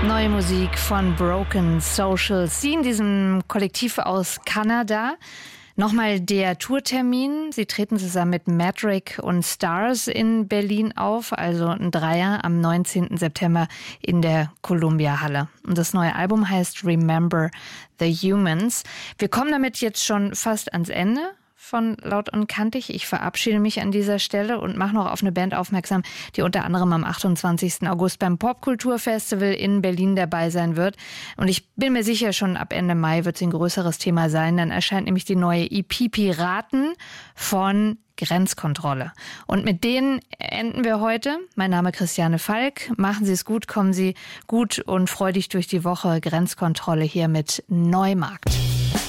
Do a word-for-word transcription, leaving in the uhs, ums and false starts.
Neue Musik von Broken Social Scene, diesem Kollektiv aus Kanada. Nochmal der Tourtermin. Sie treten zusammen mit Madrick und Stars in Berlin auf, also ein Dreier am neunzehnten September in der Columbia Halle. Und das neue Album heißt Remember the Humans. Wir kommen damit jetzt schon fast ans Ende von Laut und Kantig. Ich verabschiede mich an dieser Stelle und mache noch auf eine Band aufmerksam, die unter anderem am achtundzwanzigsten August beim Popkulturfestival in Berlin dabei sein wird. Und ich bin mir sicher, schon ab Ende Mai wird sie ein größeres Thema sein. Dann erscheint nämlich die neue E P Piraten von Grenzkontrolle. Und mit denen enden wir heute. Mein Name ist Christiane Falk. Machen Sie es gut, kommen Sie gut und freudig durch die Woche. Grenzkontrolle hier mit Neumarkt.